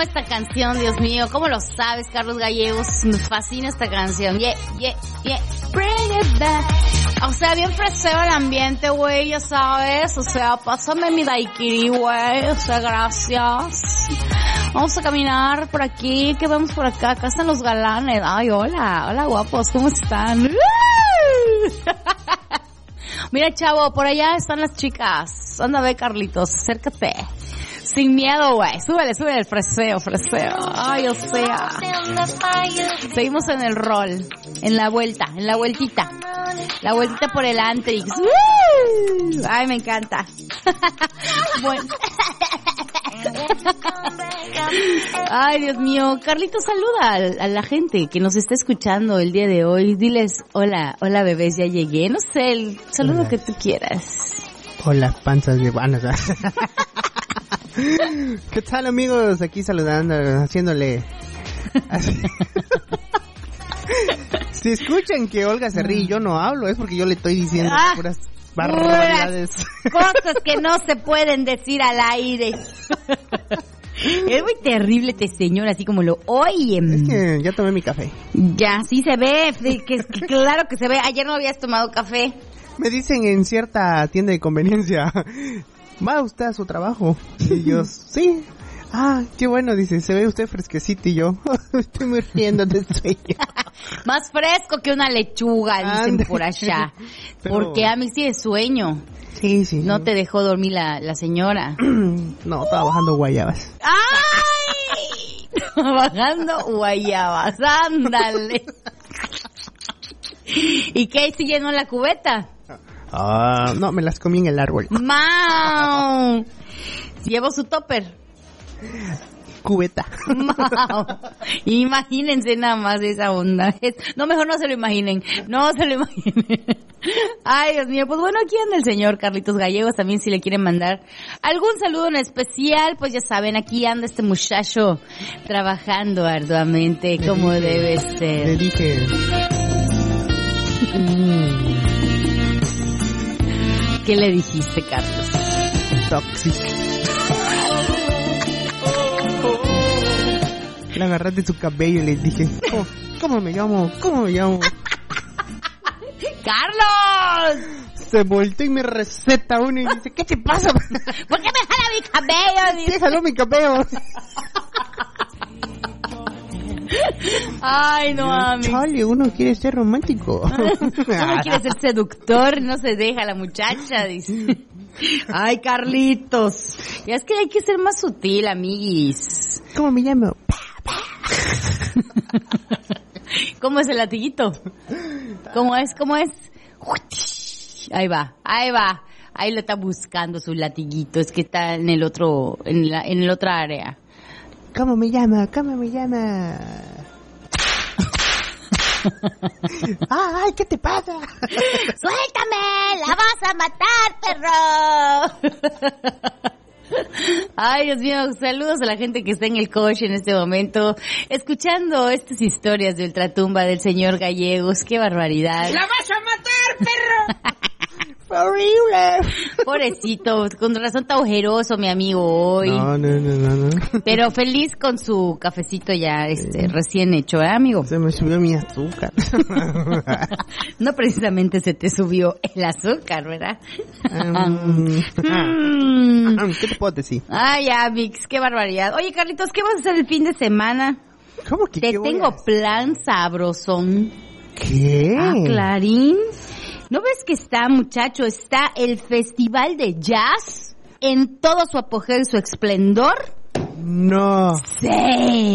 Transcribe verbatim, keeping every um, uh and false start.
amo esta canción, Dios mío. ¿Cómo lo sabes, Carlos Gallegos? Me fascina esta canción. Yeah, yeah, yeah. Bring it back. O sea, bien freseo el ambiente, güey, ya sabes. O sea, pásame mi daiquiri, güey. O sea, gracias. Vamos a caminar por aquí. ¿Qué vemos por acá? Acá están los galanes. Ay, hola. Hola, guapos. ¿Cómo están? Mira, chavo, por allá están las chicas. Anda, ve, Carlitos, acércate. Sin miedo, güey. Súbele, súbele el freseo, freseo. Ay, o sea. Seguimos en el rol. En la vuelta, en la vueltita. La vueltita por el Antrix. ¡Uh! Ay, me encanta. Bueno. Ay, Dios mío. Carlitos, saluda a, a la gente que nos está escuchando el día de hoy. Diles, hola, hola bebés, ya llegué. No sé, el saludo hola. Que tú quieras. Hola, panzas de vanas. ¿Qué tal, amigos? Aquí saludando, haciéndole... Así. Si escuchan que Olga se ríe y yo no hablo, es porque yo le estoy diciendo ah, puras barbaridades. Cosas que no se pueden decir al aire. Es muy terrible este señor, así como lo oyen. Es que ya tomé mi café. Ya, sí se ve, que, que claro que se ve. Ayer no habías tomado café. Me dicen en cierta tienda de conveniencia, ¿va usted a su trabajo? Y yo, sí. Ah, qué bueno, dice, se ve usted fresquecito. Y yo, estoy muy riendo de sueño. Más fresco que una lechuga, dicen Ande. Por allá. Pero... Porque a mí sí es sueño. Sí, sí. No te dejó dormir la, la señora. No, trabajando guayabas. ¡Ay! Trabajando guayabas, ándale. ¿Y qué? ¿Sí llenó la cubeta? Ah, uh, no, me las comí en el árbol. ¡Mau! ¿Llevó su topper? Cubeta. ¡Mau! Imagínense nada más esa onda. No, mejor no se lo imaginen. No se lo imaginen. Ay, Dios mío. Pues bueno, aquí anda el señor Carlitos Gallegos. También si le quieren mandar algún saludo en especial, pues ya saben, aquí anda este muchacho trabajando arduamente le como dije, debe ser. Le dije... Mm. ¿Qué le dijiste, Carlos? Toxic. Le agarré de su cabello y le dije, oh, ¿cómo me llamo? ¿Cómo me llamo? ¡Carlos! Se volteó y me receta uno y dice, ¿qué te pasa? ¿Por qué me jala mi cabello? Dice, jaló mi cabello. Ay, no, mami. Chale, uno quiere ser romántico. Uno quiere ser seductor, no se deja la muchacha, dice. Ay, Carlitos. Ya es que hay que ser más sutil, amiguis. ¿Cómo me llamo? ¿Cómo es el latiguito? ¿Cómo es? ¿Cómo es? Ahí va, ahí va. Ahí lo está buscando su latiguito. Es que está en el otro, en la, en el otra área. ¿Cómo me llama? ¿Cómo me llama? ¡Ay, qué te pasa! ¡Suéltame! ¡La vas a matar, perro! Ay, Dios mío, saludos a la gente que está en el coche en este momento, escuchando estas historias de ultratumba del señor Gallegos. ¡Qué barbaridad! ¡La vas a matar, perro! ¡Horrible! Pobrecito, con razón está ojeroso mi amigo hoy. No, no, no, no, no. Pero feliz con su cafecito ya este, recién hecho, ¿eh, amigo? Se me subió mi azúcar. No precisamente se te subió el azúcar, ¿verdad? Um, mm. ¿Qué te puedo decir? Ay, Amix, qué barbaridad. Oye, Carlitos, ¿qué vas a hacer el fin de semana? ¿Cómo que Te tengo plan sabrosón. ¿Qué? Ah, Clarín. ¿No ves que está, muchacho? Está el Festival de Jazz en todo su apogeo y su esplendor. No. Sí.